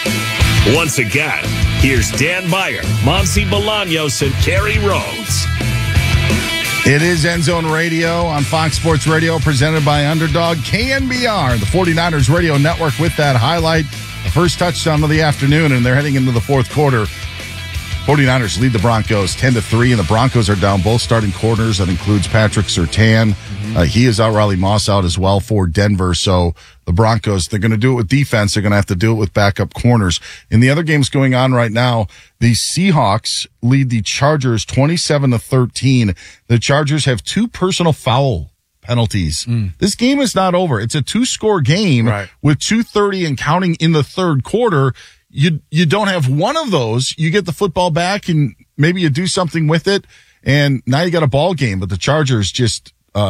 Once again, here's Dan Meyer, Monty Bolaños, and Kerry Rhodes. It is End Zone Radio on Fox Sports Radio, presented by Underdog KNBR, the 49ers radio network, with that highlight. The first touchdown of the afternoon, and they're heading into the fourth quarter. 49ers lead the Broncos 10-3, and the Broncos are down both starting corners. That includes Patrick Surtain. He is out. Riley Moss out as well for Denver. So the Broncos, they're going to do it with defense. They're going to have to do it with backup corners. In the other games going on right now, the Seahawks lead the Chargers 27-13. The Chargers have 2 personal foul penalties. This game is not over. It's a 2-score game with 2:30 and counting in the third quarter. You don't have one of those. You get the football back and maybe you do something with it, and now you got a ball game. But the Chargers just,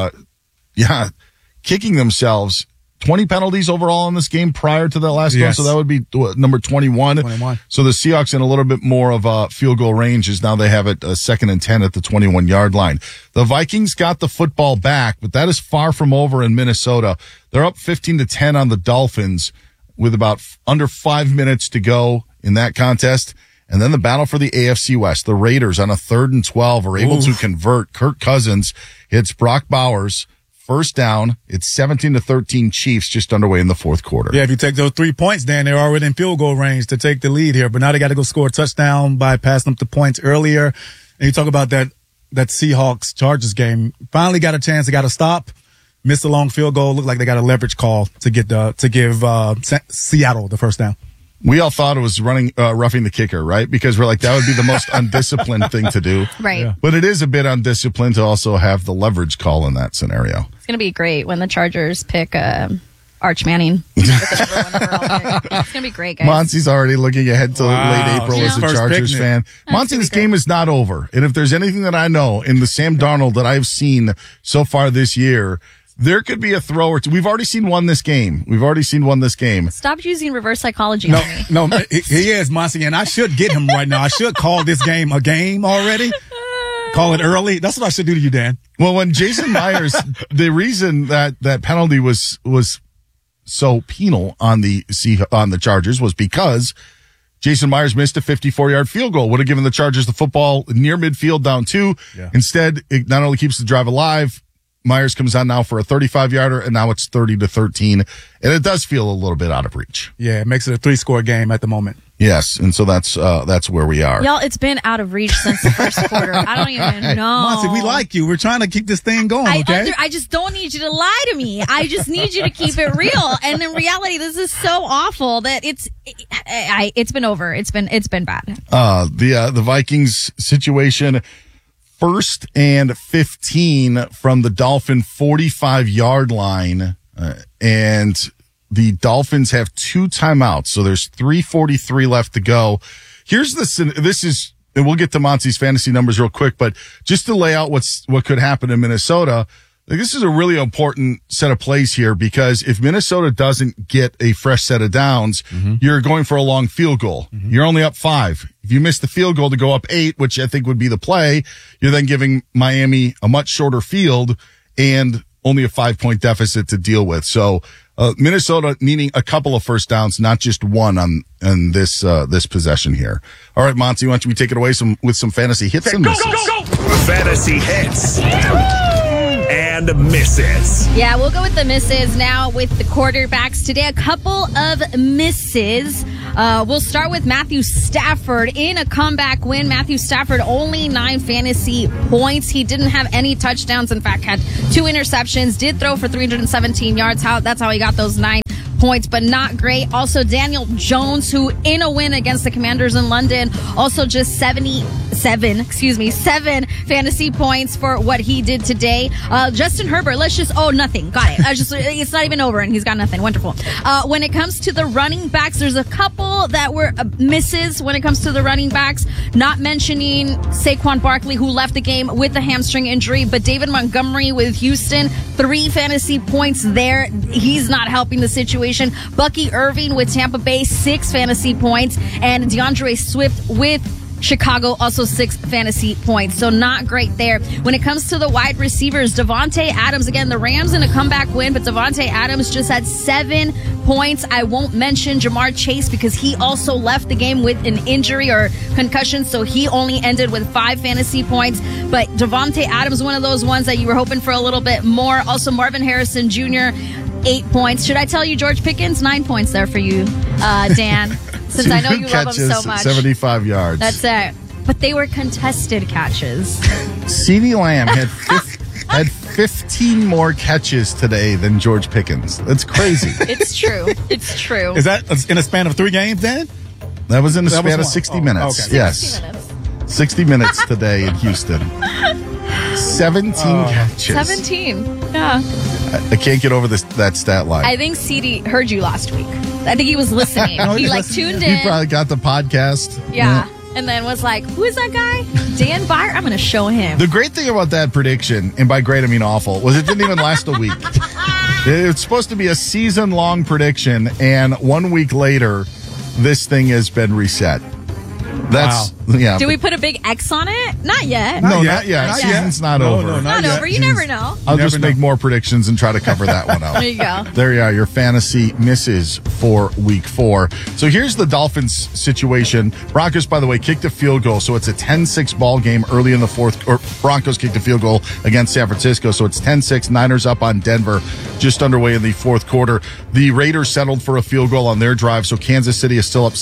kicking themselves. 20 penalties overall in this game prior to that last one, so that would be number 21. So the Seahawks in a little bit more of a field goal range, as now they have it 2nd and 10 at the 21-yard line. The Vikings got the football back, but that is far from over in Minnesota. They're up 15-10 on the Dolphins with about under 5 minutes to go in that contest. And then the battle for the AFC West. The Raiders on a 3rd and 12 are able to convert. Kirk Cousins hits Brock Bowers. First down. It's 17-13 Chiefs, just underway in the fourth quarter. Yeah, if you take those 3 points, Dan, they're already in field goal range to take the lead here. But now they got to go score a touchdown by passing up the points earlier. And you talk about that Seahawks-Chargers game. Finally got a chance. They got to stop. Missed a long field goal. Looked like they got a leverage call to give Seattle the first down. We all thought it was roughing the kicker, right? Because we're like, that would be the most undisciplined thing to do. Right. Yeah. But it is a bit undisciplined to also have the leverage call in that scenario. It's going to be great when the Chargers pick Arch Manning. It's going to be great, guys. Monty's already looking ahead to late April as a Chargers fan. Monty, this game is not over. And if there's anything that I know in the Sam Darnold that I've seen so far this year, there could be a throw or two. We've already seen one this game. Stop using reverse psychology on me. No, he is, Monty, and I should get him right now. I should call this game a game already. Call it early. That's what I should do to you, Dan. Well, when Jason Myers, the reason that penalty was so penal on the Chargers was because Jason Myers missed a 54-yard field goal. Would have given the Chargers the football near midfield down 2. Yeah. Instead, it not only keeps the drive alive, Myers comes on now for a 35-yarder, and now it's 30-13, and it does feel a little bit out of reach. Yeah, it makes it a 3-score game at the moment. Yes, and so that's where we are. Y'all, it's been out of reach since the first quarter. I don't even know. Monty, we like you. We're trying to keep this thing going, okay? I just don't need you to lie to me. I just need you to keep it real. And in reality, this is so awful that it's been over. It's been bad. The Vikings situation. 1st and 15 from the Dolphin 45-yard line, and the Dolphins have 2 timeouts, so there's 3:43 left to go. And we'll get to Monty's fantasy numbers real quick, but just to lay out what could happen in Minnesota, this is a really important set of plays here, because if Minnesota doesn't get a fresh set of downs, you're going for a long field goal. You're only up 5. If you miss the field goal to go up 8, which I think would be the play, you're then giving Miami a much shorter field and only a 5-point deficit to deal with. So Minnesota needing a couple of first downs, not just one on this possession here. All right, Monty, why don't we take it away with some fantasy hits and misses? Go! Fantasy hits. And misses. Yeah, we'll go with the misses now with the quarterbacks today. A couple of misses. We'll start with Matthew Stafford in a comeback win. Matthew Stafford only 9 fantasy points. He didn't have any touchdowns. In fact, had 2 interceptions. Did throw for 317 yards. That's how he got those 9 points, but not great. Also, Daniel Jones, who in a win against the Commanders in London, also just 7 fantasy points for what he did today. Justin Herbert, nothing. Got it. It's not even over and he's got nothing. Wonderful. When it comes to the running backs, there's a couple that were misses when it comes to the running backs, not mentioning Saquon Barkley, who left the game with a hamstring injury, but David Montgomery with Houston, 3 fantasy points there. He's not helping the situation. Bucky Irving with Tampa Bay, 6 fantasy points, and DeAndre Swift with Chicago also 6 fantasy points, so not great there. When it comes to the wide receivers, Davante Adams, again, the Rams in a comeback win, but Davante Adams just had 7 points. I won't mention Jamar Chase because he also left the game with an injury or concussion, so he only ended with 5 fantasy points. But Davante Adams, one of those ones that you were hoping for a little bit more. Also, Marvin Harrison Jr., 8 points. Should I tell you George Pickens? 9 points there for you, Dan. Since I know you love him so much. 75 yards. That's it. But they were contested catches. CeeDee Lamb had 15 more catches today than George Pickens. That's crazy. It's true. It's true. Is that in a span of 3 games, then? That was in the span of 60 minutes. Okay. Yes. 60 minutes. 60 minutes today in Houston. 17 catches. 17. Yeah. I can't get over that stat line. I think CD heard you last week. I think he was listening. He tuned in. He probably got the podcast. Yeah. And then was like, who is that guy? Dan Byer? I'm going to show him. The great thing about that prediction, and by great I mean awful, was it didn't even last a week. It's supposed to be a season-long prediction, and 1 week later, this thing has been reset. That's, yeah. Do we put a big X on it? Not yet. No, not yet. Season's not over. No, Not over. You never know. I'll just make more predictions and try to cover that one out. There you go. There you are, your fantasy misses for week 4. So here's the Dolphins situation. Broncos, by the way, kicked a field goal, so it's a 10-6 ball game early in the fourth. Or Broncos kicked a field goal against San Francisco, so it's 10-6. Niners up on Denver, just underway in the fourth quarter. The Raiders settled for a field goal on their drive, so Kansas City is still up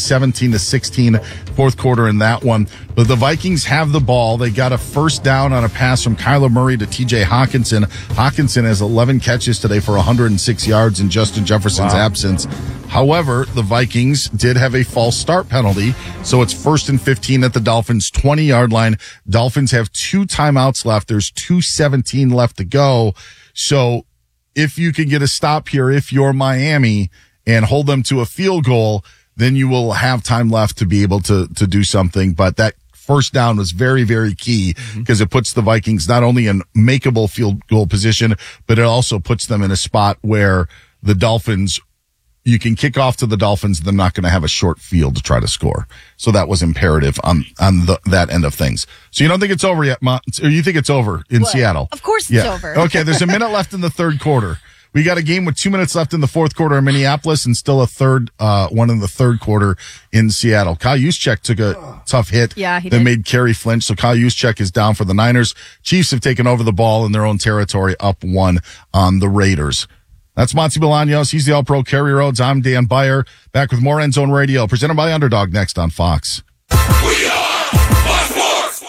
17-16, fourth quarter in that one. But the Vikings have the ball. They got a first down on a pass from Kyler Murray to TJ Hawkinson. Hawkinson has 11 catches today for 106 yards in Justin Jefferson's absence. However, the Vikings did have a false start penalty, so it's 1st and 15 at the Dolphins' 20-yard line. Dolphins have 2 timeouts left. There's 2:17 left to go. So if you can get a stop here, if you're Miami, and hold them to a field goal, then you will have time left to be able to do something. But that first down was very, very key because it puts the Vikings not only in makeable field goal position, but it also puts them in a spot where the Dolphins, you can kick off to the Dolphins. They're not going to have a short field to try to score. So that was imperative on that end of things. So you don't think it's over yet, or you think it's over in Seattle? Of course it's over. Okay, there's a minute left in the third quarter. We got a game with 2 minutes left in the fourth quarter in Minneapolis and still a one in the third quarter in Seattle. Kyle Juszczyk took a tough hit that that made Kerry flinch. So Kyle Juszczyk is down for the Niners. Chiefs have taken over the ball in their own territory, up 1 on the Raiders. That's Monty Bolaños. He's the All-Pro Kerry Rhodes. I'm Dan Byer. Back with more End Zone Radio, presented by Underdog, next on Fox. We are Fox Sports.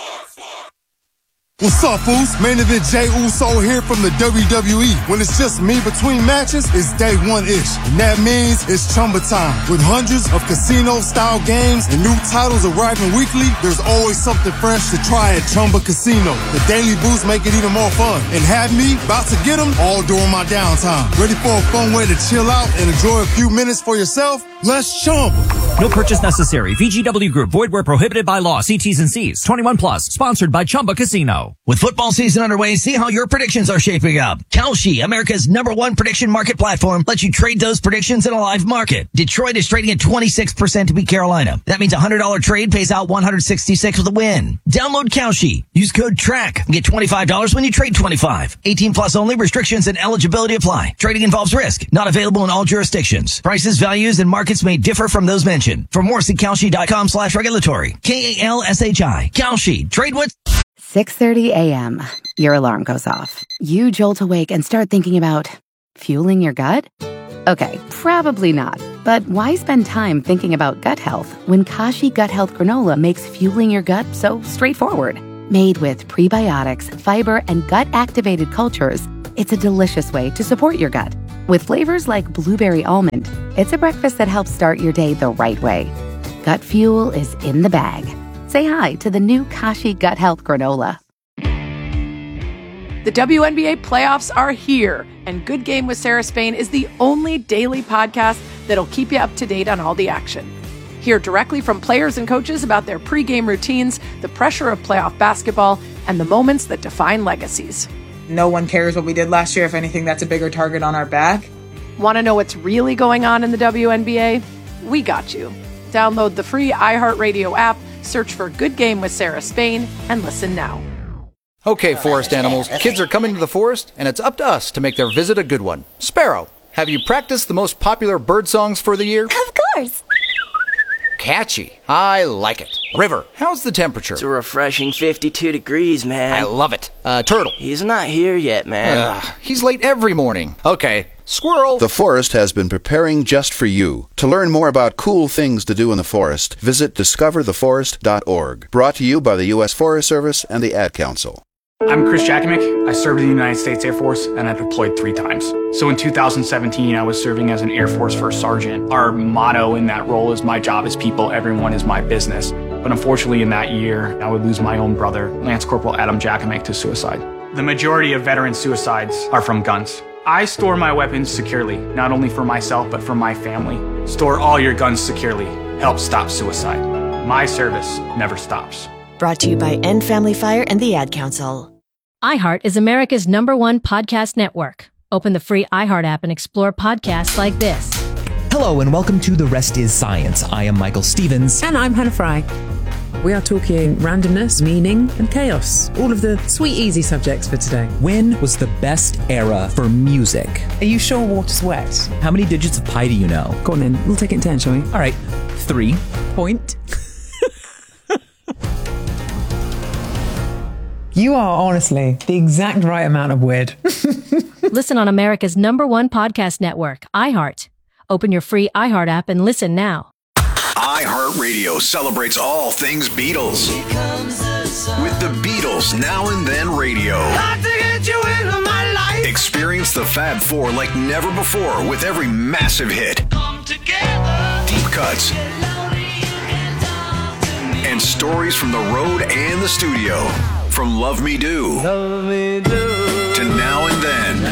What's up, fools? Main event Jey Uso here from the WWE. When it's just me between matches, it's day 1-ish. And that means it's Chumba time. With hundreds of casino-style games and new titles arriving weekly, there's always something fresh to try at Chumba Casino. The daily boosts make it even more fun. And have me about to get them all during my downtime. Ready for a fun way to chill out and enjoy a few minutes for yourself? Let's Chumba. No purchase necessary. VGW Group. Void where prohibited by law. See T's and C's. 21 plus. Sponsored by Chumba Casino. With football season underway, see how your predictions are shaping up. Kalshi, America's #1 prediction market platform, lets you trade those predictions in a live market. Detroit is trading at 26% to beat Carolina. That means a $100 trade pays out $166 with a win. Download Kalshi. Use code TRACK and get $25 when you trade $25. 18 plus only. Restrictions and eligibility apply. Trading involves risk. Not available in all jurisdictions. Prices, values, and markets may differ from those mentioned. For more, see Kalshi.com/regulatory. KALSHI. Kalshi. Trade what? 6:30 a.m. Your alarm goes off. You jolt awake and start thinking about fueling your gut? Okay, probably not. But why spend time thinking about gut health when Kashi Gut Health Granola makes fueling your gut so straightforward? Made with prebiotics, fiber, and gut-activated cultures, it's a delicious way to support your gut. With flavors like blueberry almond, it's a breakfast that helps start your day the right way. Gut fuel is in the bag. Say hi to the new Kashi Gut Health Granola. The WNBA playoffs are here, and Good Game with Sarah Spain is the only daily podcast that'll keep you up to date on all the action. Hear directly from players and coaches about their pregame routines, the pressure of playoff basketball, and the moments that define legacies. No one cares what we did last year. If anything, that's a bigger target on our back. Want to know what's really going on in the WNBA? We got you. Download the free iHeartRadio app, Search for Good Game with Sarah Spain and listen now. Okay, forest animals, kids are coming to the forest, and it's up to us to make their visit a good one. Sparrow, have you practiced the most popular bird songs for the year? Of course. Catchy. I like it. River, how's the temperature? It's a refreshing 52 degrees, man. I love it. Turtle. He's not here yet, man. He's late every morning. Okay. Squirrel. The forest has been preparing just for you. To learn more about cool things to do in the forest, visit discovertheforest.org. Brought to you by the U.S. Forest Service and the Ad Council. I'm Chris Jakimick. I served in the United States Air Force, and I deployed 3 times. So in 2017, I was serving as an Air Force First Sergeant. Our motto in that role is, my job is people, everyone is my business. But unfortunately, in that year, I would lose my own brother, Lance Corporal Adam Jakimick, to suicide. The majority of veteran suicides are from guns. I store my weapons securely, not only for myself, but for my family. Store all your guns securely. Help stop suicide. My service never stops. Brought to you by End Family Fire and the Ad Council. iHeart is America's #1 podcast network. Open the free iHeart app and explore podcasts like this. Hello and welcome to The Rest is Science. I am Michael Stevens. And I'm Hannah Fry. We are talking randomness, meaning, and chaos. All of the sweet, easy subjects for today. When was the best era for music? Are you sure water's wet? How many digits of pi do you know? Go on then. We'll take it in 10, shall we? All right. 3. Point. You are honestly the exact right amount of weird. Listen on America's #1 podcast network, iHeart. Open your free iHeart app and listen now. iHeartRadio celebrates all things Beatles. With the Beatles Now and Then Radio. Experience the Fab Four like never before with every massive hit. Deep cuts. And stories from the road and the studio. From Love Me Do to Now and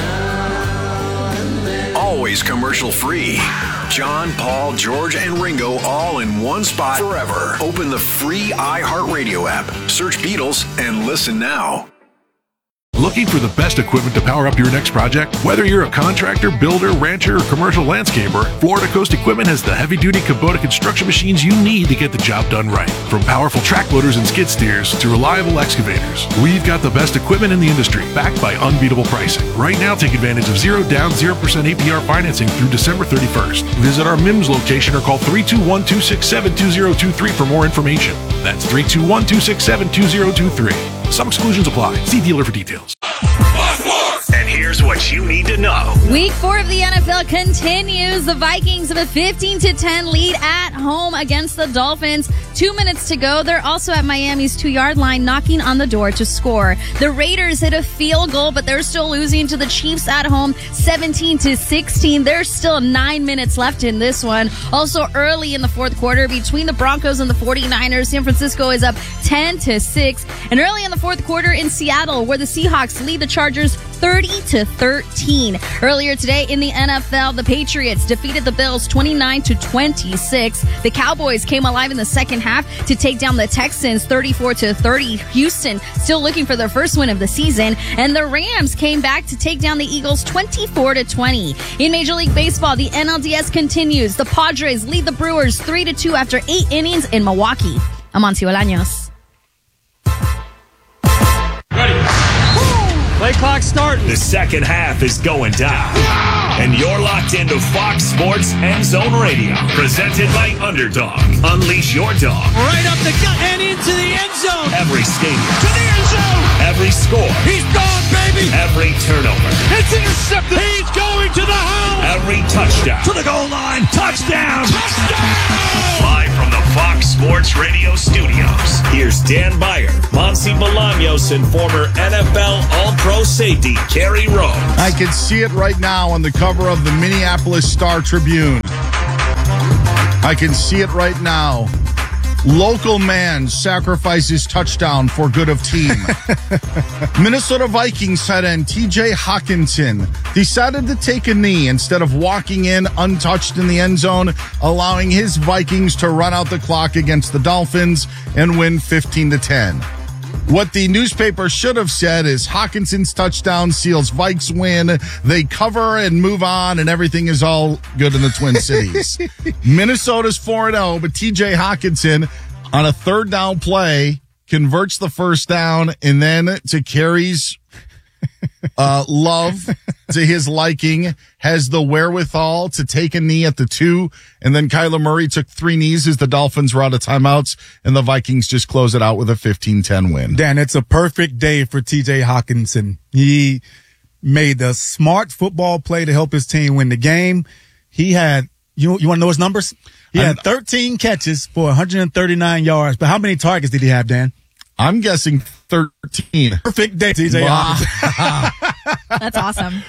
Then. Always commercial free. John, Paul, George, and Ringo all in one spot forever. Open the free iHeartRadio app. Search Beatles and listen now. Looking for the best equipment to power up your next project? Whether you're a contractor, builder, rancher, or commercial landscaper, Florida Coast Equipment has the heavy-duty Kubota construction machines you need to get the job done right. From powerful track loaders and skid steers to reliable excavators, we've got the best equipment in the industry, backed by unbeatable pricing. Right now, take advantage of 0 down, 0% APR financing through December 31st. Visit our MIMS location or call 321-267-2023 for more information. That's 321-267-2023. Some exclusions apply. See dealer for details. And here's what you need to know. Week 4 of the NFL continues. The Vikings have a 15-10 lead at home against the Dolphins. 2 minutes to go. They're also at Miami's 2-yard line, knocking on the door to score. The Raiders hit a field goal, but they're still losing to the Chiefs at home, 17-16. There's still 9 minutes left in this one. Also early in the fourth quarter, between the Broncos and the 49ers, San Francisco is up 10-6. And early in the fourth quarter in Seattle, where the Seahawks lead the Chargers 30-13. Earlier today in the NFL, the Patriots defeated the Bills 29-26. The Cowboys came alive in the second half to take down the Texans 34-30. Houston still looking for their first win of the season, and the Rams came back to take down the Eagles 24-20. In Major League Baseball, the NLDS continues. The Padres lead the Brewers 3-2 after 8 innings in Milwaukee. I'm Monty Bolaños. Play clock starting. The second half is going down. And you're locked into Fox Sports End Zone Radio. Presented by Underdog. Unleash your dog. Right up the gut and into the end zone. Every stadium. To the end zone. Every score. He's gone, baby. Every turnover. It's intercepted. He's going to the house. Every touchdown. To the goal line. Touchdown. Touchdown. Live from the Fox Sports Radio studios. Here's Dan Beyer, Monty Bolaños, and former NFL All-Pro safety Kerry Rowe. I can see it right now on the cover of the Minneapolis Star-Tribune. I can see it right now. Local man sacrifices touchdown for good of team. Minnesota Vikings tight end TJ Hockenson decided to take a knee instead of walking in untouched in the end zone, allowing his Vikings to run out the clock against the Dolphins and win 15-10. What the newspaper should have said is Hawkinson's touchdown seals Vikes win. They cover and move on, and everything is all good in the Twin Cities. Minnesota's 4-0, but TJ Hockenson on a third down play, converts the first down, and then to Carey's love, to his liking, has the wherewithal to take a knee at the 2, and then Kyler Murray took 3 knees as the Dolphins were out of timeouts, and the Vikings just close it out with a 15-10 win. Dan, it's a perfect day for TJ Hawkinson. He made the smart football play to help his team win the game. He had, you want to know his numbers? He had 13 catches for 139 yards, but how many targets did he have, Dan? I'm guessing 13. Perfect day, TJ Hawkinson. That's awesome.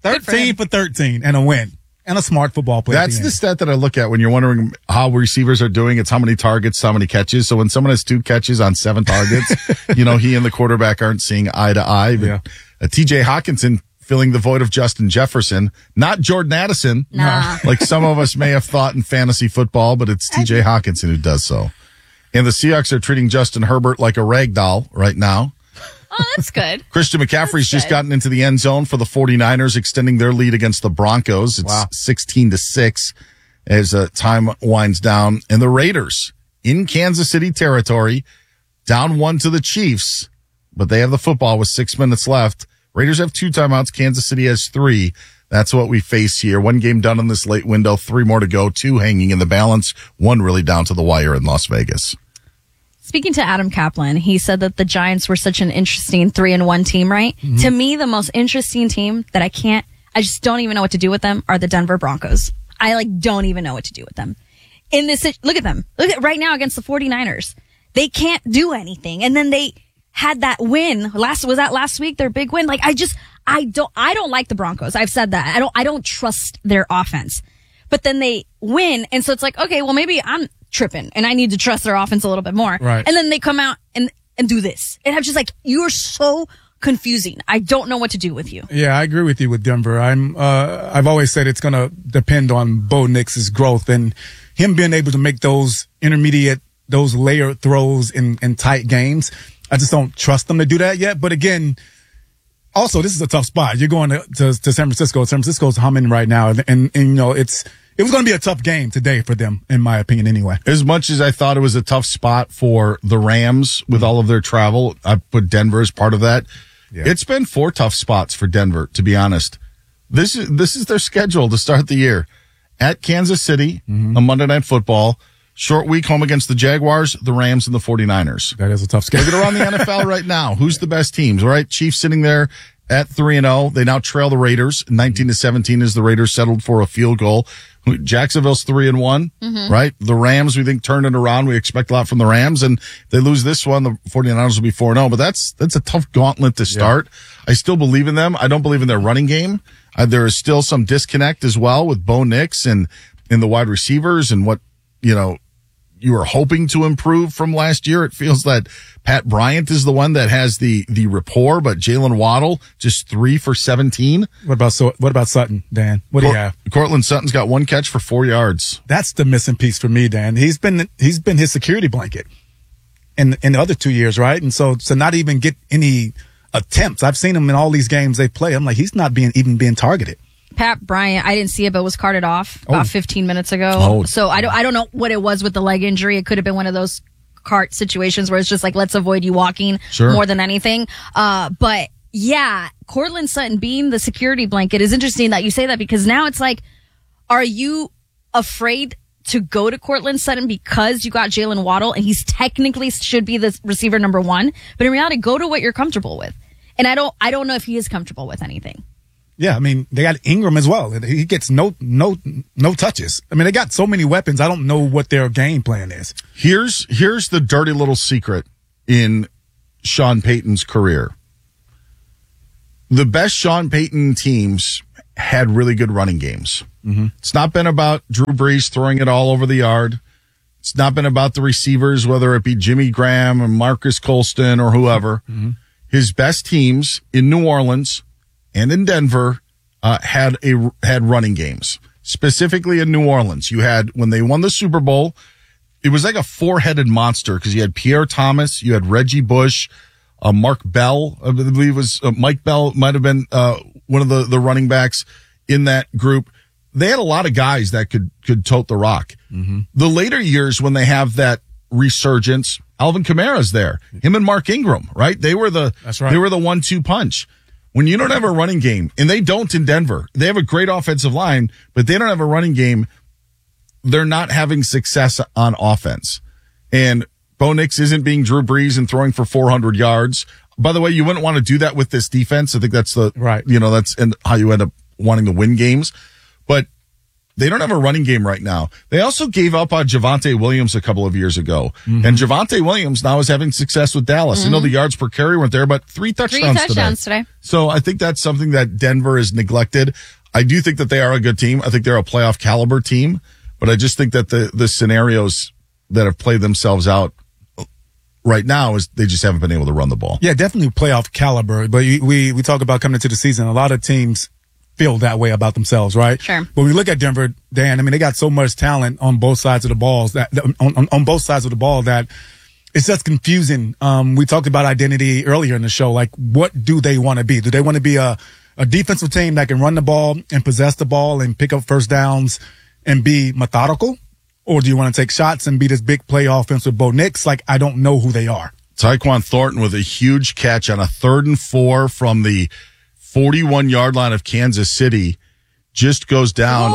13 for 13 and a win and a smart football play. That's the stat that I look at when you're wondering how receivers are doing. It's how many targets, how many catches. So when someone has 2 catches on 7 targets, he and the quarterback aren't seeing eye to eye. But TJ Hawkinson filling the void of Justin Jefferson, not Jordan Addison, like some of us may have thought in fantasy football, but it's TJ Hawkinson who does so. And the Seahawks are treating Justin Herbert like a rag doll right now. Oh, that's good. Christian McCaffrey's just gotten into the end zone for the 49ers, extending their lead against the Broncos. It's 16-6 as time winds down. And the Raiders in Kansas City territory, down 1 to the Chiefs, but they have the football with 6 minutes left. Raiders have 2 timeouts. Kansas City has 3. That's what we face here. 1 game done in this late window, 3 more to go, 2 hanging in the balance, 1 really down to the wire in Las Vegas. Speaking to Adam Kaplan, he said that the Giants were such an interesting 3-1 team, right? Mm-hmm. To me, the most interesting team that I just don't even know what to do with them are the Denver Broncos. I don't even know what to do with them. Look at them. Look at right now against the 49ers. They can't do anything. And then they had that win. Was that last week? Their big win? I don't like the Broncos. I've said that. I don't trust their offense. But then they win. And so it's like, okay, well, maybe I'm tripping and I need to trust their offense a little bit more. Right. And then they come out and do this. And I'm just like, you're so confusing. I don't know what to do with you. Yeah, I agree with you with Denver. I've always said it's going to depend on Bo Nix's growth and him being able to make those intermediate, those layer throws in tight games. I just don't trust them to do that yet. But again, also, this is a tough spot. You're going to San Francisco. San Francisco's humming right now. And it was going to be a tough game today for them, in my opinion, anyway. As much as I thought it was a tough spot for the Rams with all of their travel, I put Denver as part of that. Yeah. It's been 4 tough spots for Denver, to be honest. This is their schedule to start the year. At Kansas City, on Monday Night Football, short week home against the Jaguars, the Rams, and the 49ers. That is a tough schedule. Look at around the NFL right now. Who's the best teams, right? Chiefs sitting there at 3-0. They now trail the Raiders. 19-17 as the Raiders settled for a field goal. Jacksonville's 3-1, right? The Rams, we think, turned it around. We expect a lot from the Rams, and if they lose this one, the 49ers will be 4-0. But that's a tough gauntlet to start. Yeah. I still believe in them. I don't believe in their running game. There is still some disconnect as well with Bo Nix and in the wide receivers and what, you were hoping to improve from last year. It feels that Pat Bryant is the one that has the rapport, but Jalen Waddle just 3 for 17. What about Sutton, Dan? What do you have? Cortland Sutton's got 1 catch for 4 yards. That's the missing piece for me, Dan. He's been his security blanket in the other 2 years, right? And so to not even get any attempts, I've seen him in all these games they play. I'm like, he's not even being targeted. Pat Bryant, I didn't see it, but was carted off about 15 minutes ago. So I don't know what it was with the leg injury. It could have been one of those cart situations where it's just like, let's avoid you walking more than anything. But yeah, Cortland Sutton being the security blanket is interesting that you say that, because now it's like, are you afraid to go to Cortland Sutton because you got Jalen Waddle and he's technically should be the receiver number 1, but in reality, go to what you're comfortable with. And I don't know if he is comfortable with anything. Yeah, I mean, they got Ingram as well. He gets no touches. I mean, they got so many weapons. I don't know what their game plan is. Here's the dirty little secret in Sean Payton's career. The best Sean Payton teams had really good running games. Mm-hmm. It's not been about Drew Brees throwing it all over the yard. It's not been about the receivers, whether it be Jimmy Graham or Marcus Colston or whoever. Mm-hmm. His best teams in New Orleans and in Denver had running games. Specifically in New Orleans, you had, when they won the Super Bowl, it was like a 4-headed monster because you had Pierre Thomas, you had Reggie Bush, Mark Bell, I believe was Mike Bell might have been one of the running backs in that group. They had a lot of guys that could tote the rock. Mm-hmm. The later years when they have that resurgence. Alvin Kamara's there. Him and Mark Ingram, right? They were the 1-2 punch. When you don't have a running game, and they don't in Denver, they have a great offensive line, but they don't have a running game. They're not having success on offense. And Bo Nix isn't being Drew Brees and throwing for 400 yards. By the way, you wouldn't want to do that with this defense. I think that's that's how you end up wanting to win games. But they don't have a running game right now. They also gave up on Javonte Williams a couple of years ago. Mm-hmm. And Javonte Williams now is having success with Dallas. Mm-hmm. I know the yards per carry weren't there, but 3 touchdowns today. So I think that's something that Denver has neglected. I do think that they are a good team. I think they're a playoff caliber team. But I just think that the scenarios that have played themselves out right now is they just haven't been able to run the ball. Yeah, definitely playoff caliber. But we talk about coming into the season. A lot of teams feel that way about themselves, right? Sure. But when we look at Denver, Dan, I mean, they got so much talent on both sides of the balls on both sides of the ball that it's just confusing. We talked about identity earlier in the show. Like, what do they want to be? Do they want to be a defensive team that can run the ball and possess the ball and pick up first downs and be methodical? Or do you want to take shots and be this big play offense with Bo Nix? Like, I don't know who they are. Tyquan Thornton with a huge catch on a 3rd and 4 from the 41-yard line of Kansas City. Just goes down.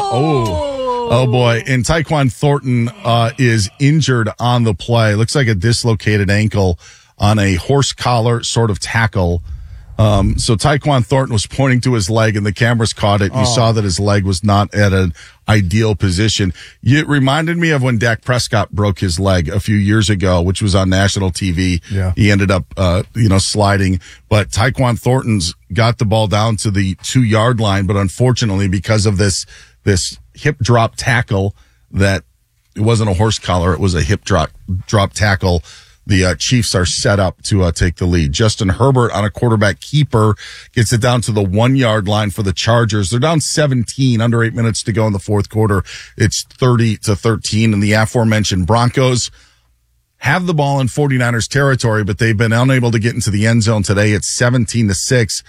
Oh boy. And Tyquan Thornton is injured on the play. Looks like a dislocated ankle on a horse collar sort of tackle. So Tyquan Thornton was pointing to his leg and the cameras caught it. You saw that his leg was not at an ideal position. It reminded me of when Dak Prescott broke his leg a few years ago, which was on national TV. Yeah. He ended up, sliding, but Tyquan Thornton's got the ball down to the 2-yard line. But unfortunately, because of this hip drop tackle, that it wasn't a horse collar, it was a hip drop tackle. The Chiefs are set up to take the lead. Justin Herbert on a quarterback keeper gets it down to the 1-yard line for the Chargers. They're down 17, under 8 minutes to go in the fourth quarter. It's 30-13, and the aforementioned Broncos have the ball in 49ers territory, but they've been unable to get into the end zone today. It's 17-6.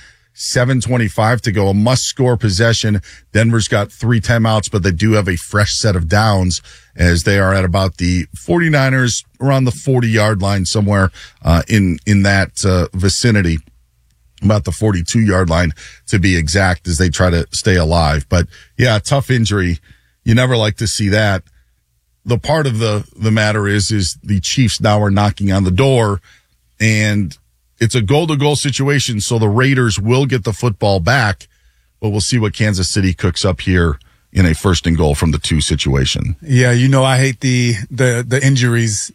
7:25 to go. A must-score possession. Denver's got 3 timeouts, but they do have a fresh set of downs as they are at about the 49ers around the 40-yard line somewhere in that vicinity, about the 42-yard line to be exact, as they try to stay alive. But yeah, tough injury. You never like to see that. The part of the matter is the Chiefs now are knocking on the door, and it's a goal-to-goal situation, so the Raiders will get the football back, but we'll see what Kansas City cooks up here in a 1st and goal from the 2 situation. Yeah, I hate the injuries.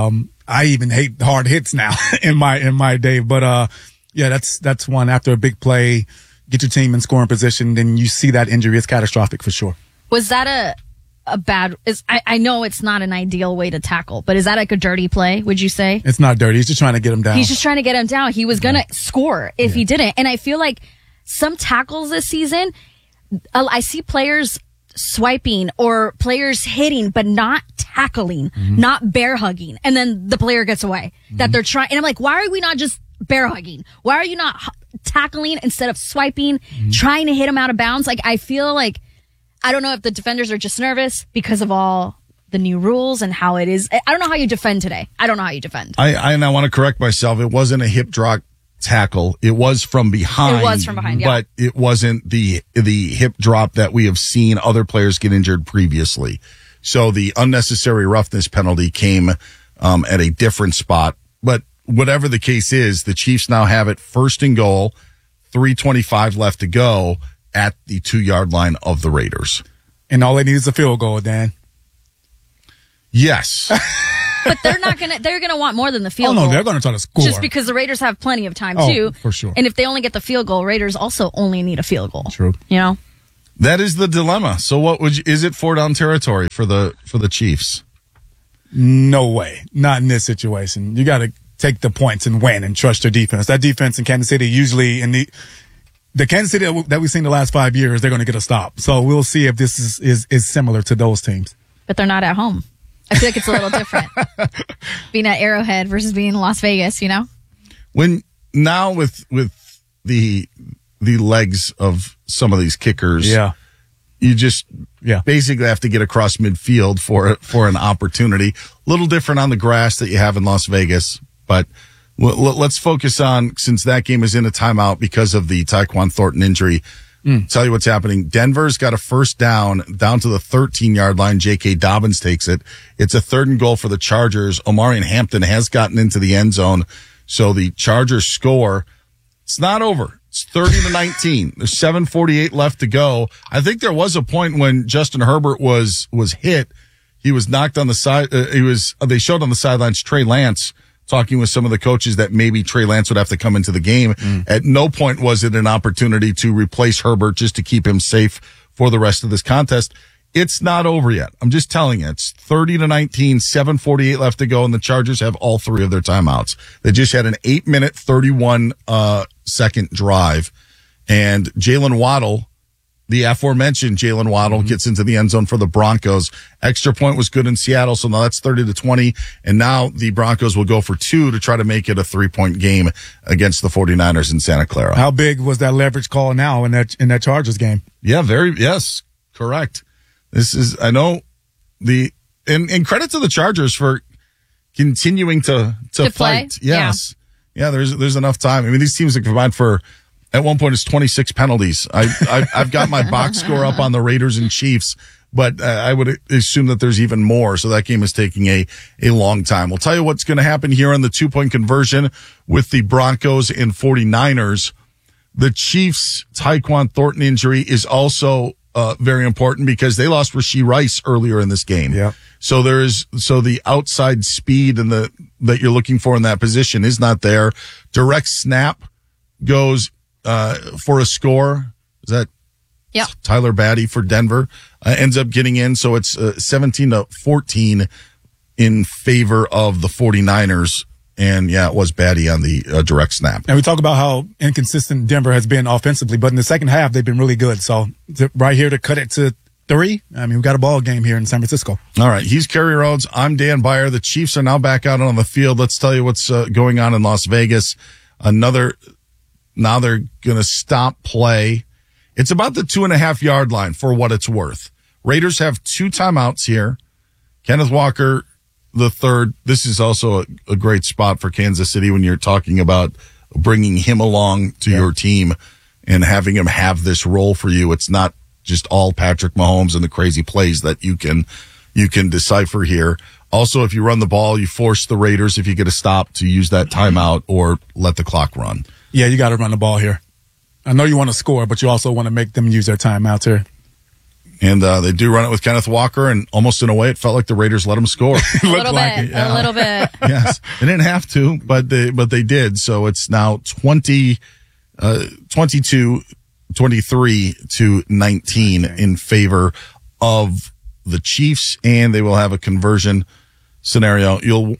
I even hate hard hits now in my day. But yeah, that's one. After a big play, get your team in scoring position, then you see that injury. It's catastrophic for sure. Was that a bad? I know it's not an ideal way to tackle, but is that like a dirty play? Would you say it's not dirty? He's just trying to get him down. He's just trying to get him down. He was gonna score if he didn't. And I feel like some tackles this season, I see players swiping or players hitting, but not tackling, not bear hugging, and then the player gets away. That they're trying, and I'm like, why are we not just bear hugging? Why are you not tackling instead of swiping, trying to hit him out of bounds? Like, I feel like, I don't know if the defenders are just nervous because of all the new rules and how it is. I don't know how you defend today. I don't know how you defend. I want to correct myself. It wasn't a hip drop tackle. It was from behind. It was from behind, yeah. But it wasn't the hip drop that we have seen other players get injured previously. So the unnecessary roughness penalty came at a different spot. But whatever the case is, the Chiefs now have it 1st and goal, 3:25 left to go at the 2-yard line of the Raiders. And all they need is a field goal, Dan. Yes. But they're going to want more than the field goal. Oh, no, they're going to try to score. Just because the Raiders have plenty of time, too. For sure. And if they only get the field goal, Raiders also only need a field goal. True. You know? That is the dilemma. So is it 4-down territory for the Chiefs? No way. Not in this situation. You got to take the points and win and trust your defense. That defense in Kansas City usually in the Kansas City that we've seen the last 5 years, they're going to get a stop. So we'll see if this is similar to those teams. But they're not at home. I feel like it's a little different. Being at Arrowhead versus being in Las Vegas, you know? When now with the legs of some of these kickers, yeah, you just basically have to get across midfield for an opportunity. A little different on the grass that you have in Las Vegas, but let's focus on, since that game is in a timeout because of the Tyquan Thornton injury. Tell you what's happening. Denver's got a first down to the 13-yard line. J.K. Dobbins takes it. It's a 3rd and goal for the Chargers. Omarion Hampton has gotten into the end zone, so the Chargers score. It's not over. It's 30-19. There's 7:48 left to go. I think there was a point when Justin Herbert was hit. He was knocked on the side. They showed on the sidelines Trey Lance talking with some of the coaches that maybe Trey Lance would have to come into the game. At no point was it an opportunity to replace Herbert just to keep him safe for the rest of this contest. It's not over yet. I'm just telling you, it's 30-19, 7:48 left to go, and the Chargers have all 3 of their timeouts. They just had an 8-minute, 31-second drive, and Jalen Waddle, the aforementioned Jalen Waddle, gets into the end zone for the Broncos. Extra point was good in Seattle, so now that's 30-20, and now the Broncos will go for 2 to try to make it a 3-point game against the 49ers in Santa Clara. How big was that leverage call now in that Chargers game? Yeah, yes, correct. This is, I know, and credit to the Chargers for continuing to fight. Play? Yes. Yeah, there's enough time. I mean, these teams have combined for, at one point, it's 26 penalties. I've got my box score up on the Raiders and Chiefs, but I would assume that there's even more. So that game is taking a long time. We'll tell you what's going to happen here on the 2-point conversion with the Broncos and 49ers. The Chiefs' Tyquan Thornton injury is also very important because they lost Rashee Rice earlier in this game. Yeah. So the outside speed and that you're looking for in that position is not there. Direct snap goes for a score. Is that Tyler Batty for Denver? Ends up getting in. So it's 17-14 in favor of the 49ers. And yeah, it was Batty on the direct snap. And we talk about how inconsistent Denver has been offensively, but in the second half, they've been really good. So right here to cut it to 3. I mean, we've got a ball game here in San Francisco. All right. He's Kerry Rhodes. I'm Dan Beyer. The Chiefs are now back out on the field. Let's tell you what's going on in Las Vegas. Now they're going to stop play. It's about the 2.5-yard line for what it's worth. Raiders have 2 timeouts here. Kenneth Walker, the third. This is also a great spot for Kansas City when you're talking about bringing him along to your team and having him have this role for you. It's not just all Patrick Mahomes and the crazy plays that you can decipher here. Also, if you run the ball, you force the Raiders, if you get a stop, to use that timeout or let the clock run. Yeah, you got to run the ball here. I know you want to score, but you also want to make them use their timeouts here. And they do run it with Kenneth Walker, and almost in a way, it felt like the Raiders let him score. A little bit. Yes, they didn't have to, but they did. So it's now 22-23-19 in favor of the Chiefs, and they will have a conversion scenario.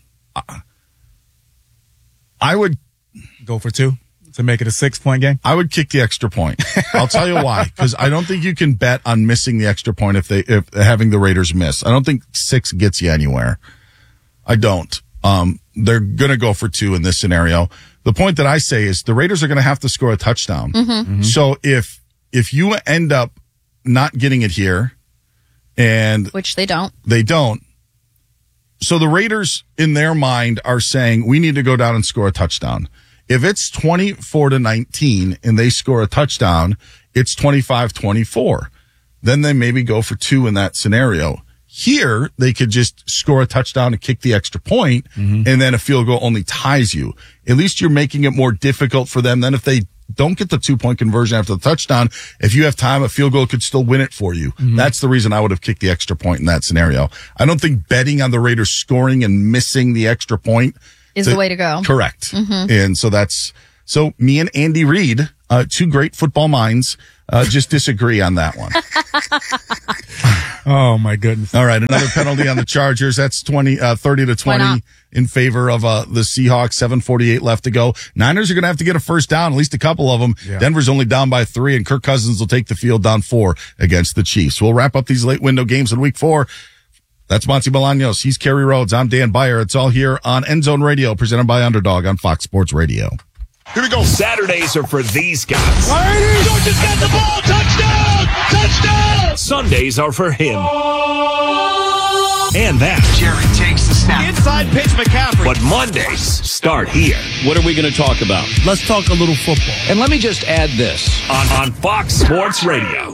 I would go for 2. To make it a 6-point game? I would kick the extra point. I'll tell you why. Because I don't think you can bet on missing the extra point if having the Raiders miss. I don't think 6 gets you anywhere. I don't. They're going to go for 2 in this scenario. The point that I say is the Raiders are going to have to score a touchdown. So if you end up not getting it here, and which they don't. So the Raiders, in their mind, are saying we need to go down and score a touchdown. If it's 24-19 and they score a touchdown, it's 25-24. Then they maybe go for 2 in that scenario. Here, they could just score a touchdown and kick the extra point, and then a field goal only ties you. At least you're making it more difficult for them. Then if they don't get the 2-point conversion after the touchdown, if you have time, a field goal could still win it for you. That's the reason I would have kicked the extra point in that scenario. I don't think betting on the Raiders scoring and missing the extra point is the way to go. Correct. And so me and Andy Reid, 2 great football minds, just disagree on that one. Oh my goodness. All right. Another penalty on the Chargers. That's 30-20 in favor of the Seahawks. 7:48 left to go. Niners are going to have to get a first down, at least a couple of them. Yeah. Denver's only down by 3, and Kirk Cousins will take the field down 4 against the Chiefs. We'll wrap up these late window games in week 4. That's Monty Bolaños. He's Kerry Rhodes. I'm Dan Beyer. It's all here on End Zone Radio, presented by Underdog on Fox Sports Radio. Here we go. Saturdays are for these guys. George has got the ball. Touchdown! Touchdown! Sundays are for him. And that. Jerry takes the snap. Inside pitch, McCaffrey. But Mondays start here. What are we going to talk about? Let's talk a little football. And let me just add this. On Fox Sports Radio.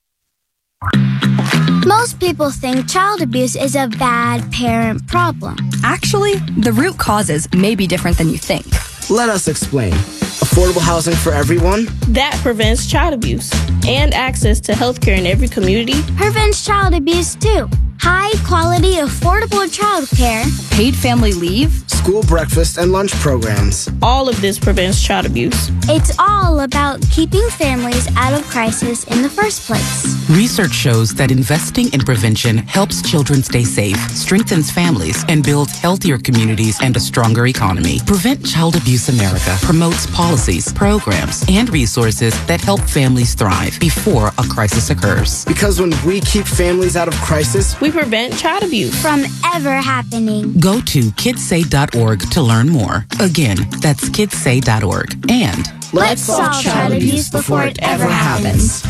Most people think child abuse is a bad parent problem. Actually, the root causes may be different than you think. Let us explain. Affordable housing for everyone? That prevents child abuse. And access to healthcare in every community. Prevents child abuse too. High quality, affordable childcare. Paid family leave. School breakfast and lunch programs. All of this prevents child abuse. It's all about keeping families out of crisis in the first place. Research shows that investing in prevention helps children stay safe, strengthens families, and builds healthier communities and a stronger economy. Prevent Child Abuse America promotes policies, programs, and resources that help families thrive before a crisis occurs. Because when we keep families out of crisis, we prevent child abuse from ever happening. Go to kidssay.org to learn more. Again, that's kidssay.org. And let's solve child abuse before it ever happens.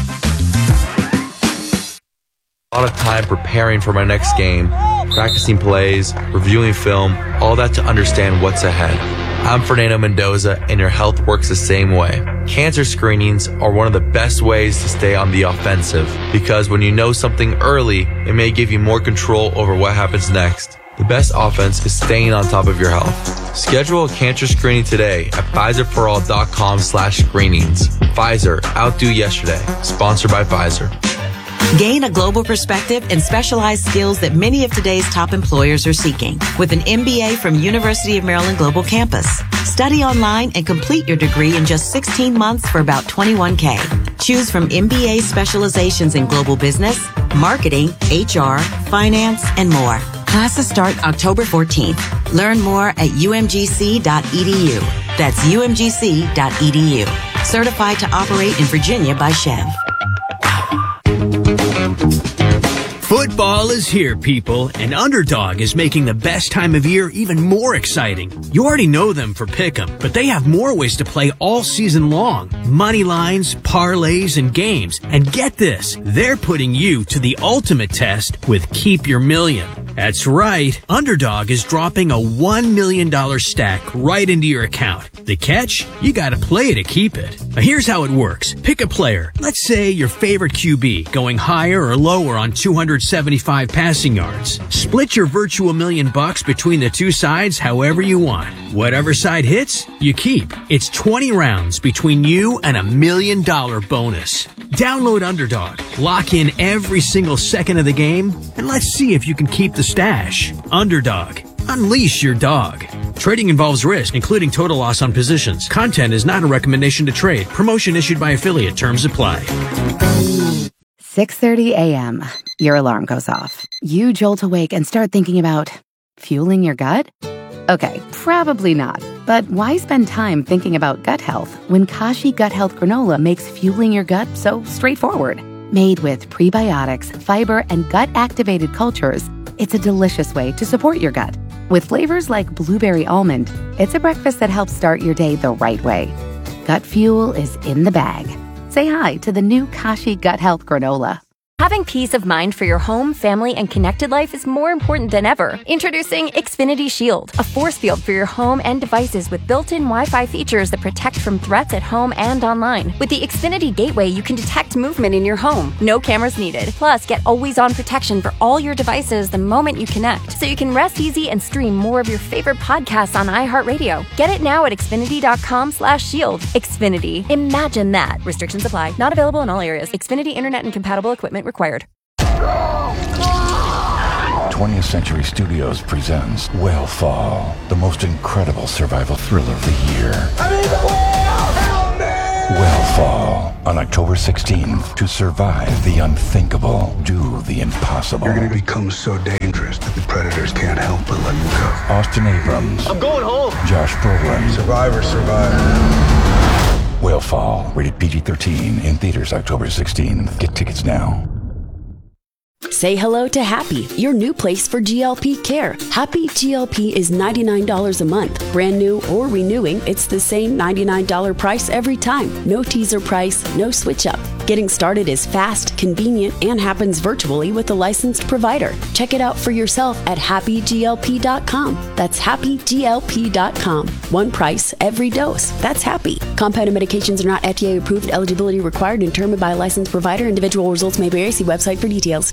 A lot of time preparing for my next game, practicing plays, reviewing film, all that to understand what's ahead. I'm Fernando Mendoza, and your health works the same way. Cancer screenings are one of the best ways to stay on the offensive, because when you know something early, it may give you more control over what happens next. The best offense is staying on top of your health. Schedule a cancer screening today at PfizerForAll.com/screenings. Pfizer, outdo yesterday. Sponsored by Pfizer. Gain a global perspective and specialized skills that many of today's top employers are seeking with an MBA from University of Maryland Global Campus. Study online and complete your degree in just 16 months for about $21K. Choose from MBA specializations in global business, marketing, HR, finance, and more. Classes start October 14th. Learn more at umgc.edu. That's umgc.edu. Certified to operate in Virginia by Chev. Football is here, people, and Underdog is making the best time of year even more exciting. You already know them for Pick'em, but they have more ways to play all season long. Money lines, parlays, and games. And get this, they're putting you to the ultimate test with Keep Your Million. That's right, Underdog is dropping a $1 million stack right into your account. The catch? You gotta play to keep it. Now here's how it works. Pick a player. Let's say your favorite QB, going higher or lower on 275 passing yards. Split your virtual $1 million between the two sides however you want. Whatever side hits, you keep. It's 20 rounds between you and $1 million bonus. Download Underdog, lock in every single second of the game, and let's see if you can keep the stash. Underdog. Unleash your dog. Trading involves risk, including total loss on positions. Content is not a recommendation to trade. Promotion issued by affiliate. Terms apply. 6:30 a.m. Your alarm goes off. You jolt awake and start thinking about fueling your gut? Okay, probably not. But why spend time thinking about gut health when Kashi Gut Health Granola makes fueling your gut so straightforward? Made with prebiotics, fiber, and gut-activated cultures, it's a delicious way to support your gut. With flavors like blueberry almond, it's a breakfast that helps start your day the right way. Gut fuel is in the bag. Say hi to the new Kashi Gut Health Granola. Having peace of mind for your home, family, and connected life is more important than ever. Introducing Xfinity Shield, a force field for your home and devices with built-in Wi-Fi features that protect from threats at home and online. With the Xfinity Gateway, you can detect movement in your home. No cameras needed. Plus, get always-on protection for all your devices the moment you connect, so you can rest easy and stream more of your favorite podcasts on iHeartRadio. Get it now at Xfinity.com/shield. Xfinity. Imagine that. Restrictions apply. Not available in all areas. Xfinity Internet and compatible equipment required. 20th Century Studios presents Whale-Fall, the most incredible survival thriller of the year. Whale-Fall, on October 16th. To survive the unthinkable, do the impossible. You're going to become so dangerous that the predators can't help but let you go. Austin Abrams. I'm going home. Josh Brolin. Survivor, survivor. Whale-Fall, rated PG-13, in theaters October 16th. Get tickets now. Say hello to Happy, your new place for GLP care. Happy GLP is $99 a month. Brand new or renewing, it's the same $99 price every time. No teaser price, no switch up. Getting started is fast, convenient, and happens virtually with a licensed provider. Check it out for yourself at happyglp.com. That's happyglp.com. One price, every dose. That's happy. Compounded medications are not FDA approved. Eligibility required and determined by a licensed provider. Individual results may vary. See website for details.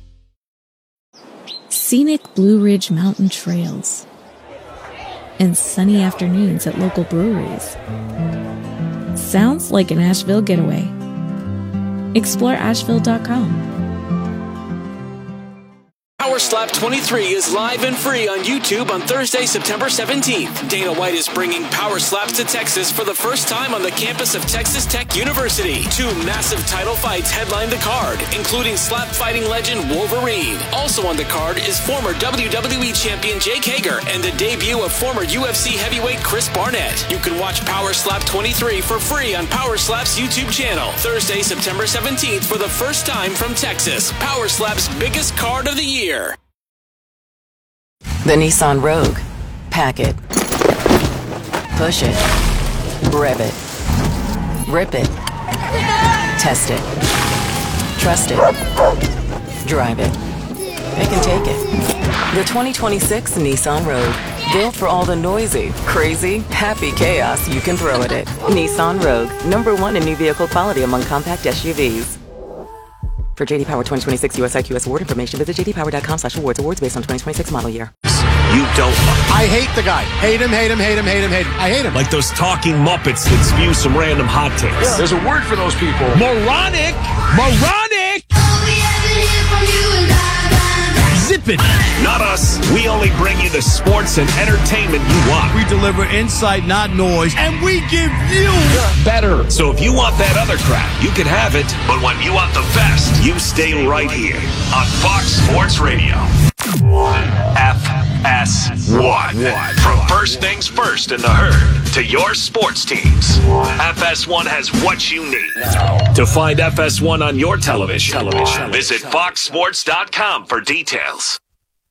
Scenic Blue Ridge Mountain trails and sunny afternoons at local breweries. Sounds like an Asheville getaway. Explore Asheville.com. Power Slap 23 is live and free on YouTube on Thursday, September 17th. Dana White is bringing Power Slaps to Texas for the first time on the campus of Texas Tech University. 2 massive title fights headline the card, including slap fighting legend Wolverine. Also on the card is former WWE champion Jake Hager and the debut of former UFC heavyweight Chris Barnett. You can watch Power Slap 23 for free on Power Slap's YouTube channel. Thursday, September 17th for the first time from Texas. Power Slap's biggest card of the year. The Nissan Rogue. Pack it. Push it. Rev it. Rip it. Test it. Trust it. Drive it. Pick and take it. The 2026 Nissan Rogue. Built for all the noisy, crazy, happy chaos you can throw at it. Nissan Rogue. #1 in new vehicle quality among compact SUVs. For JD Power 2026 US IQS award information, visit jdpower.com/awards. Awards based on 2026 model year. You don't like. I hate the guy. Hate him. I hate him. Like those talking Muppets that spew some random hot takes. Yeah. There's a word for those people. Moronic! Zip it! Not us. We only bring you the sports and entertainment you want. We deliver insight, not noise, and we give you better. So if you want that other crap, you can have it. But when you want the best, you stay right here on Fox Sports Radio. FS1. From first things first in the herd to your sports teams, FS1 has what you need. To find FS1 on your television, visit foxsports.com for details.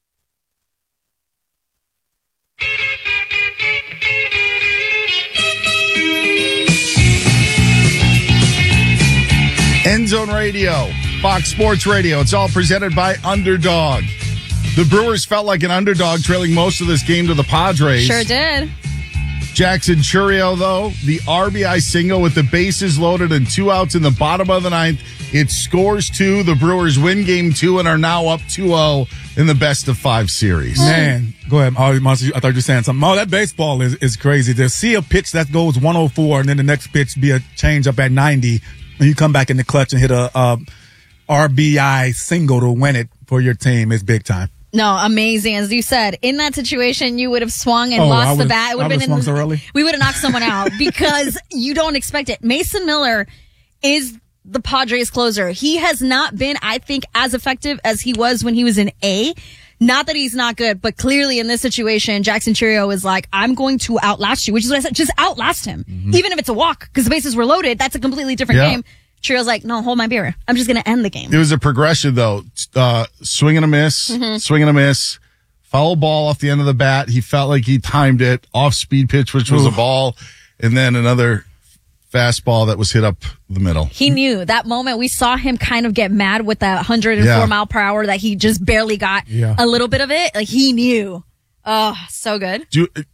End Zone Radio, Fox Sports Radio. It's all presented by Underdog. The Brewers felt like an underdog trailing most of this game to the Padres. Sure did. Jackson Chourio, though, the RBI single with the bases loaded and 2 outs in the bottom of the ninth. It scores 2. The Brewers win game 2 and are now up 2-0 in the best-of-5 series. Man, go ahead. Oh, I thought you were saying something. Oh, that baseball is crazy. To see a pitch that goes 104 and then the next pitch be a change up at 90, and you come back in the clutch and hit a RBI single to win it for your team is big time. No, amazing. As you said, in that situation, you would have swung and lost the bat. It would have been so early. We would have knocked someone out because you don't expect it. Mason Miller is the Padres closer. He has not been, I think, as effective as he was when he was in A. Not that he's not good, but clearly in this situation, Jackson Chourio is like, I'm going to outlast you, which is what I said. Just outlast him. Mm-hmm. Even if it's a walk, because the bases were loaded, that's a completely different game. Chourio's like, no, hold my beer. I'm just going to end the game. It was a progression, though. Swing and a miss, swing and a miss, foul ball off the end of the bat. He felt like he timed it, off-speed pitch, which was a ball, and then another fastball that was hit up the middle. He knew that moment. We saw him kind of get mad with that 104 mile per hour that he just barely got a little bit of it. Like, he knew. Oh, so good.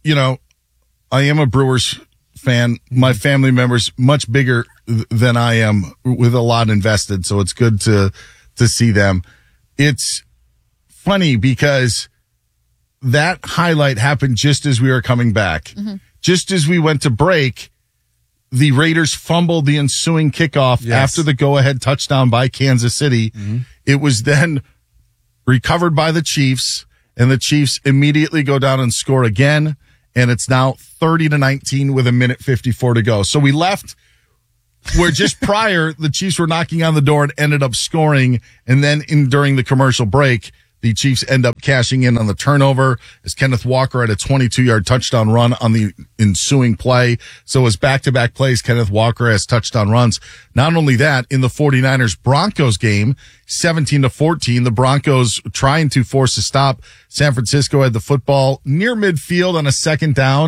I am a Brewers fan. My family members much bigger than I am, with a lot invested, so it's good to see them. It's funny because that highlight happened just as we were coming back. Mm-hmm. Just as we went to break, the Raiders fumbled the ensuing kickoff after the go-ahead touchdown by Kansas City. Mm-hmm. It was then recovered by the Chiefs, and the Chiefs immediately go down and score again, and it's now 30-19 with 1:54 to go. So we left where just prior, the Chiefs were knocking on the door and ended up scoring, and then during the commercial break, the Chiefs end up cashing in on the turnover as Kenneth Walker had a 22-yard touchdown run on the ensuing play. So as back-to-back plays, Kenneth Walker has touchdown runs. Not only that, in the 49ers-Broncos game, 17-14, the Broncos trying to force a stop. San Francisco had the football near midfield on a second down,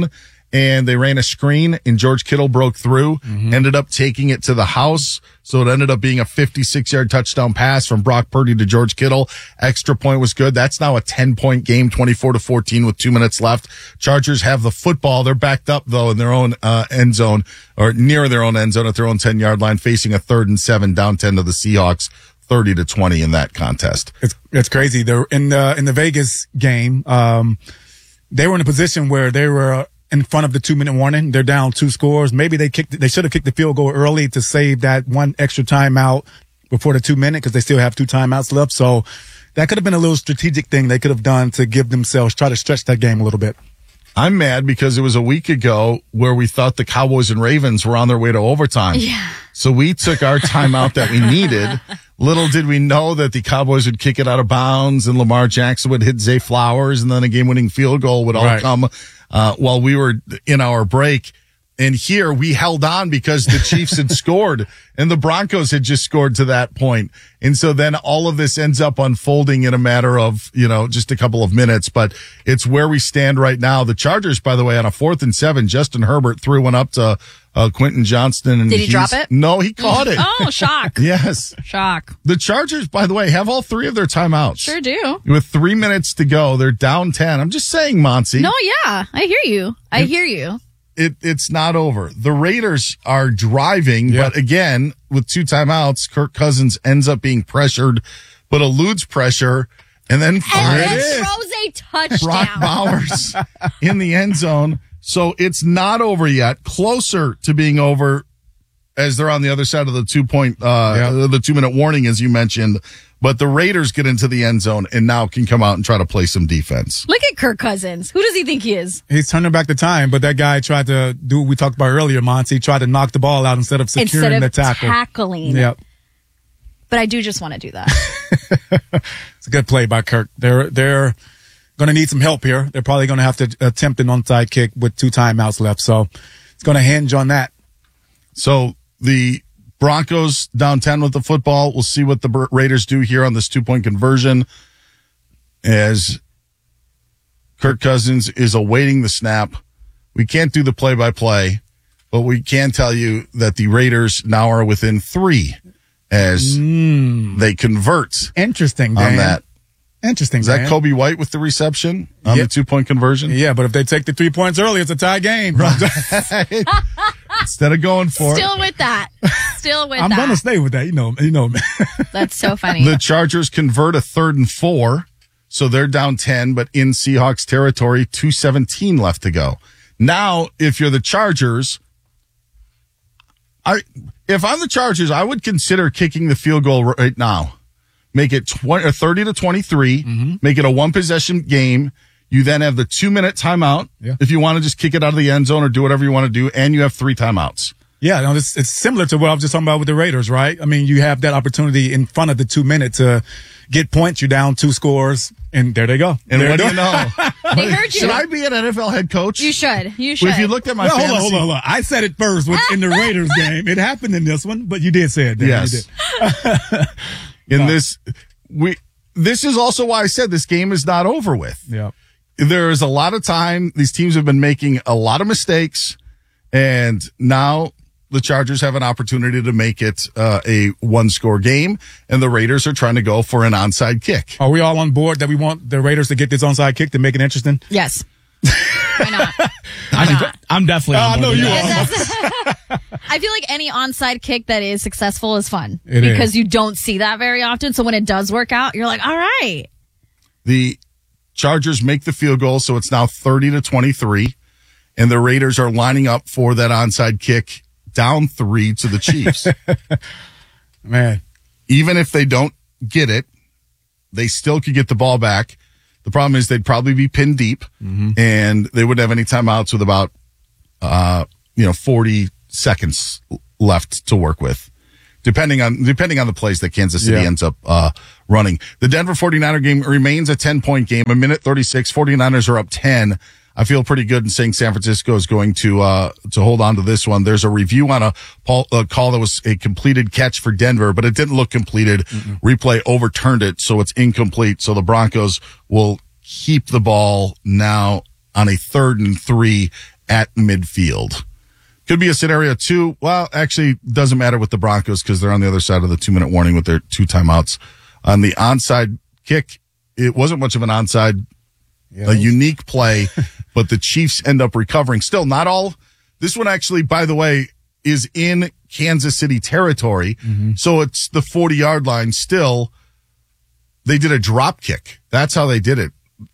and they ran a screen, and George Kittle broke through, ended up taking it to the house. So it ended up being a 56-yard touchdown pass from Brock Purdy to George Kittle. Extra point was good. That's now a 10-point game, 24-14 with 2 minutes left. Chargers have the football. They're backed up, though, in their own end zone, or near their own end zone at their own 10-yard line, facing a 3rd and 7, down 10 to the Seahawks, 30-20 in that contest. It's crazy. They're in the Vegas game. They were in a position where they were in front of the 2-minute warning. They're down 2 scores. Maybe they should have kicked the field goal early to save that one extra timeout before the 2 minute, because they still have 2 timeouts left. So that could have been a little strategic thing they could have done to give themselves, try to stretch that game a little bit. I'm mad because it was a week ago where we thought the Cowboys and Ravens were on their way to overtime. Yeah. So we took our timeout that we needed. Little did we know that the Cowboys would kick it out of bounds and Lamar Jackson would hit Zay Flowers, and then a game-winning field goal would all come while we were in our break. And here we held on because the Chiefs had scored and the Broncos had just scored to that point. And so then all of this ends up unfolding in a matter of, just a couple of minutes, but it's where we stand right now. The Chargers, by the way, on a 4th and 7, Justin Herbert threw one up to Quentin Johnston. And did he drop it? No, he caught it. Oh, shock. Yes. Shock. The Chargers, by the way, have all 3 of their timeouts. Sure do. With 3 minutes to go, they're down 10. I'm just saying, Monty. No, yeah. I hear you. I hear you. It's not over. The Raiders are driving, but again, with 2 timeouts, Kirk Cousins ends up being pressured, but eludes pressure, and then throws a touchdown. Brock Bowers in the end zone. So it's not over yet. Closer to being over as they're on the other side of the 2-minute warning, as you mentioned. But the Raiders get into the end zone and now can come out and try to play some defense. Look at Kirk Cousins. Who does he think he is? He's turning back the time, but that guy tried to do what we talked about earlier, Monty. Tried to knock the ball out instead of securing the tackle. Tackling. Yep. But I do just want to do that. It's a good play by Kirk. They're going to need some help here. They're probably going to have to attempt an onside kick with 2 timeouts left. So it's going to hinge on that. So the Broncos down 10 with the football. We'll see what the Raiders do here on this 2-point conversion as Kirk Cousins is awaiting the snap. We can't do the play-by-play, but we can tell you that the Raiders now are within 3 as they convert. Interesting, Dan. On that. Interesting. Is that Kobe White with the reception on the 2-point conversion? Yeah, but if they take the 3 points early, it's a tie game. Right. Instead of going for Still it. with that. I'm going to stay with that. You know. That's so funny. The Chargers convert a 3rd and 4, so they're down 10, but in Seahawks territory, 2:17 left to go. Now, if you're the Chargers, if I'm the Chargers, I would consider kicking the field goal right now. Make it 30-23. Make it a 1-possession game. You then have the 2-minute timeout if you want to just kick it out of the end zone or do whatever you want to do, and you have 3 timeouts. Yeah, no, it's similar to what I was just talking about with the Raiders, right? I mean, you have that opportunity in front of the 2 minutes to get points. You're down 2 scores, and there they go. And what do you know? They heard you. Should I be an NFL head coach? You should. Well, if you looked at my fantasy. Hold on. I said it first in the Raiders game. It happened in this one, but you did say it. Dan. Yes. This is also why I said this game is not over with. Yeah. There is a lot of time. These teams have been making a lot of mistakes, and now the Chargers have an opportunity to make it a 1-score game, and the Raiders are trying to go for an onside kick. Are we all on board that we want the Raiders to get this onside kick to make it interesting? Yes. Why not? I'm definitely on board. I know you are. I feel like any onside kick that is successful is fun It because is. you don't see that very often. So when it does work out, you're like, all right. The Chargers make the field goal, so it's now 30-23, and the Raiders are lining up for that onside kick down 3 to the Chiefs. Man. Even if they don't get it, they still could get the ball back. The problem is they'd probably be pinned deep, and they wouldn't have any timeouts with about 40 seconds left to work with, depending on the plays that Kansas City ends up running. The Denver 49er game remains a 10-point game. 1:36. 49ers are up 10. I feel pretty good in saying San Francisco is going to hold on to this one. There's a review on a call that was a completed catch for Denver, but it didn't look completed. Replay overturned it, so it's incomplete. So the Broncos will keep the ball now on a 3rd and 3 at midfield. Could be a scenario too. Well, actually, doesn't matter with the Broncos because they're on the other side of the 2-minute warning with their 2 timeouts. On the onside kick, it wasn't much of an onside, a unique play, but the Chiefs end up recovering. Still, not all. This one actually, by the way, is in Kansas City territory. Mm-hmm. So it's the 40-yard line still. They did a drop kick. That's how they did it.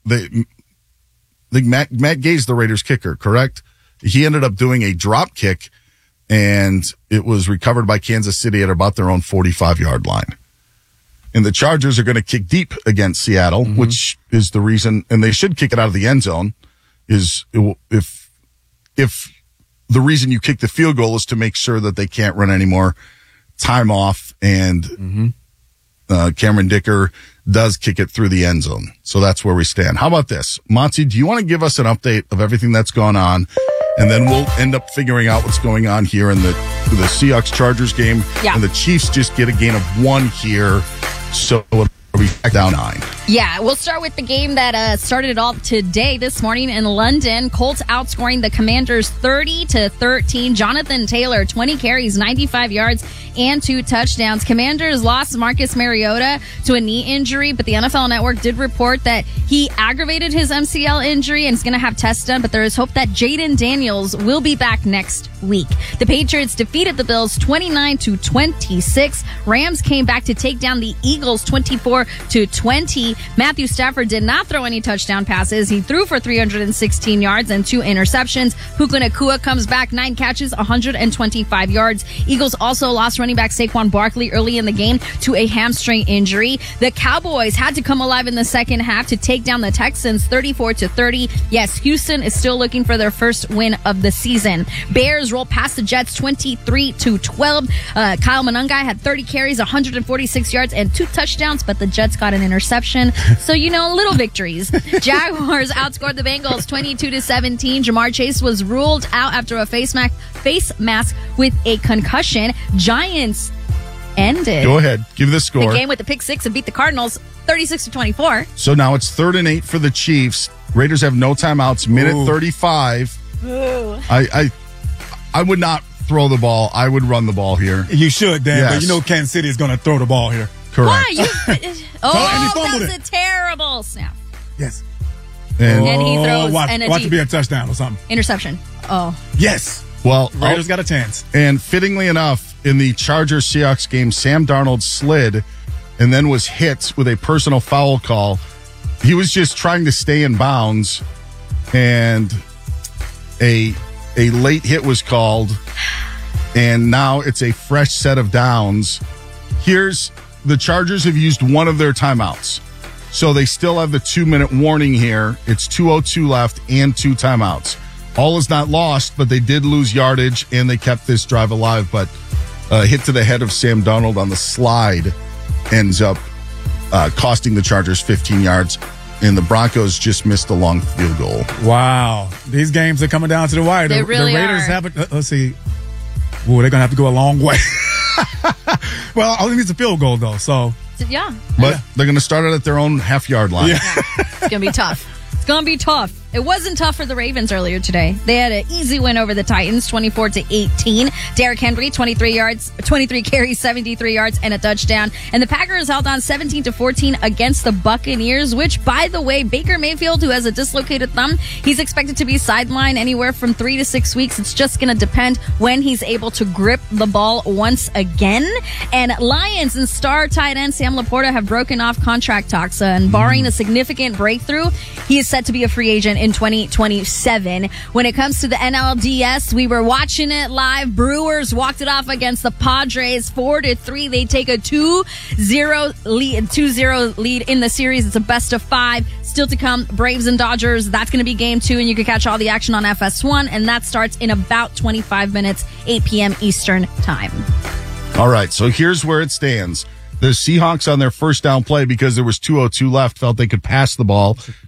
Matt Gay's the Raiders kicker, correct? He ended up doing a drop kick, and it was recovered by Kansas City at about their own 45-yard line. And the Chargers are going to kick deep against Seattle, which is the reason, and they should kick it out of the end zone, is if the reason you kick the field goal is to make sure that they can't run any more time off, and Cameron Dicker does kick it through the end zone. So that's where we stand. How about this? Monty, do you want to give us an update of everything that's gone on? And then we'll end up figuring out what's going on here in the Seahawks-Chargers game. Yeah. And the Chiefs just get a gain of 1 here. So we'll be back down 9. Yeah, we'll start with the game that started it all today, this morning in London. Colts outscoring the Commanders 30-13. Jonathan Taylor, 20 carries, 95 yards, and 2 touchdowns. Commanders lost Marcus Mariota to a knee injury, but the NFL Network did report that he aggravated his MCL injury and is going to have tests done, but there is hope that Jaden Daniels will be back next week. The Patriots defeated the Bills 29-26. Rams came back to take down the Eagles 24-20. Matthew Stafford did not throw any touchdown passes. He threw for 316 yards and 2 interceptions. Puka Nacua comes back, 9 catches, 125 yards. Eagles also lost running back Saquon Barkley early in the game to a hamstring injury. The Cowboys had to come alive in the second half to take down the Texans 34-30. Yes, Houston is still looking for their first win of the season. Bears rolled past the Jets 23-12. Kyle Monangai had 30 carries, 146 yards, and 2 touchdowns, but the Jets got an interception. So, little victories. Jaguars outscored the Bengals 22-17. Jamar Chase was ruled out after a face mask with a concussion. Giants ended. Go ahead. Give the score. The game with the pick 6 and beat the Cardinals 36-24. So now it's 3rd and 8 for the Chiefs. Raiders have no timeouts. Minute 35. Ooh. I would not throw the ball. I would run the ball here. You should, Dan, Yes. but Kansas City is going to throw the ball here. Correct. Why? And he That's a terrible snap. Yes. And he throws watch deep it be a touchdown or something. interception. Oh. Yes. Well, Raiders got a chance. And fittingly enough, in the Chargers-Seahawks game, Sam Darnold slid and then was hit with a personal foul call. He was just trying to stay in bounds, and a late hit was called, and now it's a fresh set of downs. The Chargers have used one of their timeouts, so they still have the 2-minute warning here. It's 2:02 left and 2 timeouts. All is not lost, but they did lose yardage, and they kept this drive alive. But a hit to the head of Sam Darnold on the slide ends up costing the Chargers 15 yards, and the Broncos just missed a long field goal. Wow. These games are coming down to the wire. They really the Raiders are. have it. Let's see. Ooh, they're going to have to go a long way. Well, all it needs a field goal, though. So, Yeah. But they're going to start it at their own half-yard line. yeah. It's going to be tough. It's going to be tough. It wasn't tough for the Ravens earlier today. They had an easy win over the Titans, 24-18. Derrick Henry, 23 carries, 73 yards, and a touchdown. And the Packers held on 17-14 against the Buccaneers, which, by the way, Baker Mayfield, who has a dislocated thumb, he's expected to be sidelined anywhere from 3 to 6 weeks. It's just going to depend when he's able to grip the ball once again. And Lions and star tight end Sam Laporta have broken off contract talks, and barring a significant breakthrough, he is set to be a free agent in 2027. When it comes to the NLDS, we were watching it live. Brewers walked it off against the Padres 4-3. They take a 2-0 lead in the series. It's a best of 5. Still to come, Braves and Dodgers. That's going to be game 2, and you can catch all the action on FS1, and that starts in about 25 minutes, 8 p.m. Eastern time. All right, so here's where it stands. The Seahawks on their first down play, because there was 2:02 left, felt they could pass the ball.